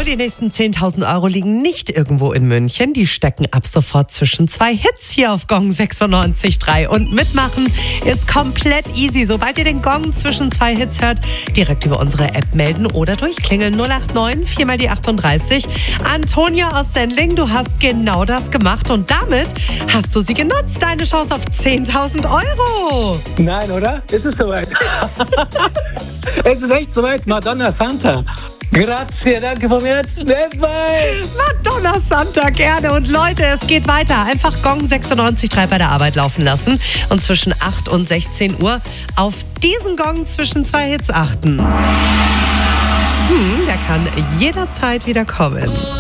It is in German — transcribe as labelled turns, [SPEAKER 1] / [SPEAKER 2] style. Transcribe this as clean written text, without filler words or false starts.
[SPEAKER 1] die nächsten 10.000 Euro liegen nicht irgendwo in München. Die stecken ab sofort zwischen zwei Hits hier auf Gong 96.3. Und mitmachen ist komplett easy. Sobald ihr den Gong zwischen zwei Hits hört, direkt über unsere App melden oder durchklingeln. 089 4 mal die 38. Antonia aus Sendling, du hast genau das gemacht und damit hast du sie genutzt. Deine Chance auf 10.000 Euro.
[SPEAKER 2] Nein, oder? Ist es soweit? Es ist echt soweit. Madonna Santa. Grazie, danke vom Herzen.
[SPEAKER 1] Madonna Santa, gerne. Und Leute, es geht weiter. Einfach Gong 96.3 bei der Arbeit laufen lassen und zwischen 8 und 16 Uhr auf diesen Gong zwischen zwei Hits achten. Der kann jederzeit wieder kommen.